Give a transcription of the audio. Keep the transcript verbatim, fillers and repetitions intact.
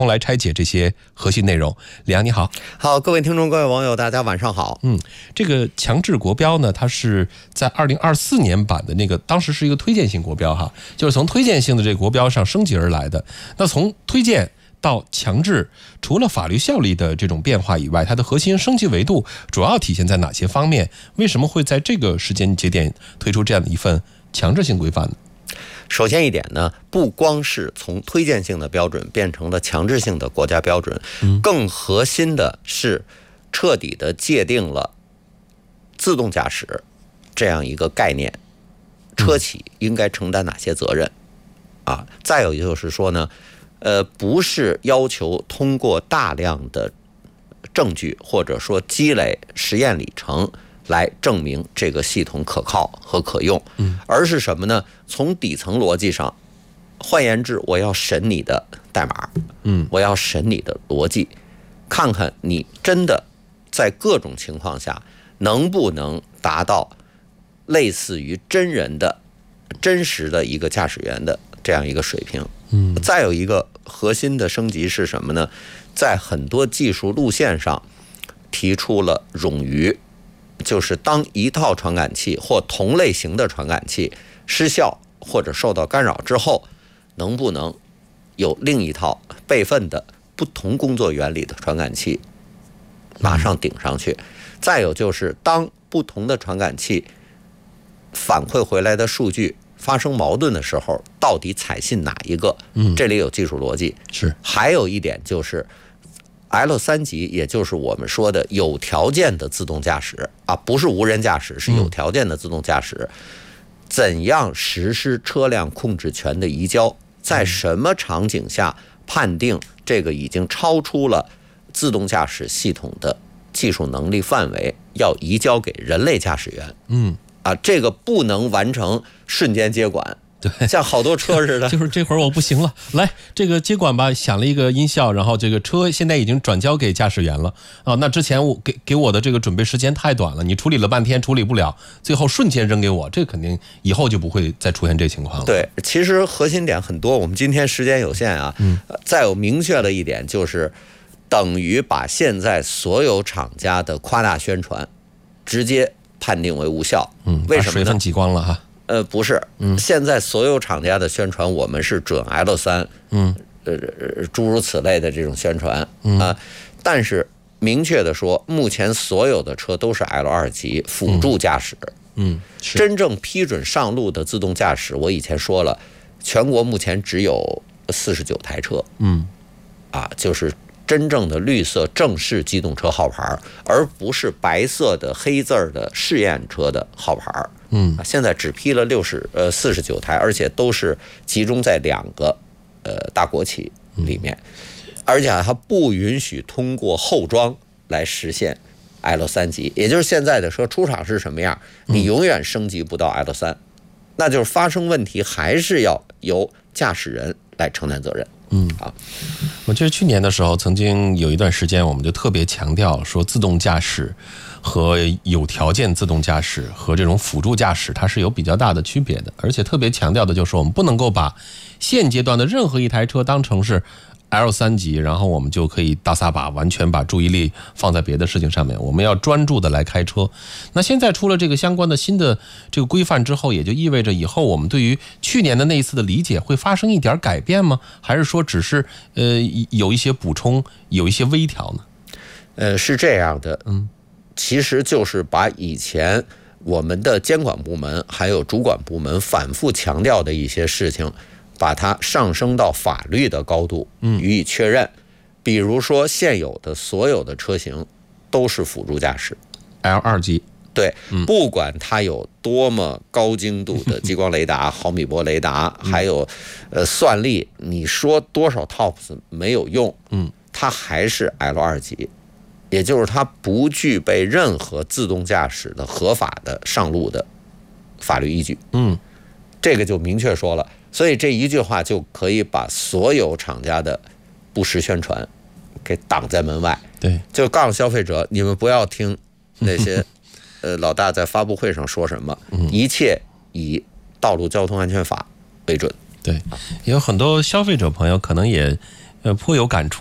来拆解这些核心内容。李阳你好。 好，各位听众各位网友大家晚上好。 嗯，这个强制国标呢，它是在二零二四年版的那个，当时是一个推荐性国标哈，就是从推荐性的这个国标上升级而来的。那从推荐到强制，除了法律效力的这种变化以外，它的核心升级维度主要体现在哪些方面？为什么会在这个时间节点推出这样的一份强制性规范呢？ 首先一点呢，不光是从推荐性的标准变成了强制性的国家标准，更核心的是彻底的界定了自动驾驶这样一个概念，车企应该承担哪些责任啊？再有就是说呢，呃，不是要求通过大量的证据或者说积累实验里程来证明这个系统可靠和可用，而是什么呢？从底层逻辑上，换言之，我要审你的代码，嗯，我要审你的逻辑，看看你真的在各种情况下能不能达到类似于真人的、真实的一个驾驶员的这样一个水平。嗯，再有一个核心的升级是什么呢？在很多技术路线上提出了冗余。就是当一套传感器或同类型的传感器失效或者受到干扰之后，能不能有另一套备份的不同工作原理的传感器马上顶上去？再有就是当不同的传感器反馈回来的数据发生矛盾的时候，到底采信哪一个？这里有技术逻辑。 是。 还有一点就是L 三级，也就是我们说的有条件的自动驾驶啊，不是无人驾驶，是有条件的自动驾驶。怎样实施车辆控制权的移交？在什么场景下判定这个已经超出了自动驾驶系统的技术能力范围，要移交给人类驾驶员？嗯，啊，这个不能完成瞬间接管。对，像好多车似的， 就是这会儿我不行了，来这个接管吧，响了一个音效，然后这个车现在已经转交给驾驶员了啊。那之前我给给我的这个准备时间太短了，你处理了半天处理不了，最后瞬间扔给我，这肯定以后就不会再出现这情况了。 对，其实核心点很多，我们今天时间有限啊。嗯，再有明确的一点就是，等于把现在所有厂家的夸大宣传直接判定为无效。嗯，为什么呢？ 把水分挤光了哈。 呃，不是，嗯，现在所有厂家的宣传，我们是准 L 三，嗯，呃，诸如此类的这种宣传，嗯啊，但是明确的说，目前所有的车都是 L 二级辅助驾驶，嗯，真正批准上路的自动驾驶，我以前说了，全国目前只有四十九台车，嗯，啊，就是真正的绿色正式机动车号牌，而不是白色的黑字的试验车的号牌。嗯，现在只批了六十呃四十九台，而且都是集中在两个呃大国企里面，而且它不允许通过后装来实现 L 三级，也就是现在的车出厂是什么样，你永远升级不到 L 三，那就是发生问题还是要由驾驶人来承担责任。嗯，好， 我记得去年的时候，曾经有一段时间，我们就特别强调说，自动驾驶和有条件自动驾驶和这种辅助驾驶，它是有比较大的区别的。而且特别强调的就是，我们不能够把现阶段的任何一台车当成是 L 三级，然后我们就可以大撒把，完全把注意力放在别的事情上面。我们要专注的来开车。那现在出了这个相关的新的这个规范之后，也就意味着以后我们对于去年的那一次的理解会发生一点改变吗？还是说只是呃有一些补充，有一些微调呢？ 呃，是这样的，嗯，其实就是把以前我们的监管部门还有主管部门反复强调的一些事情，把它上升到法律的高度予以确认。比如说现有的所有的车型都是辅助驾驶 L 二级， 对，不管它有多么高精度的激光雷达、毫米波雷达，还有呃算力，你说多少 T O P S 没有用，嗯，它还是 L 二级，也就是它不具备任何自动驾驶的合法的上路的法律依据。嗯，这个就明确说了，所以这一句话就可以把所有厂家的不实宣传给挡在门外。 对， 就告诉消费者，你们不要听那些呃老大在发布会上说什么，一切以道路交通安全法为准。 对，有很多消费者朋友可能也呃颇有感触。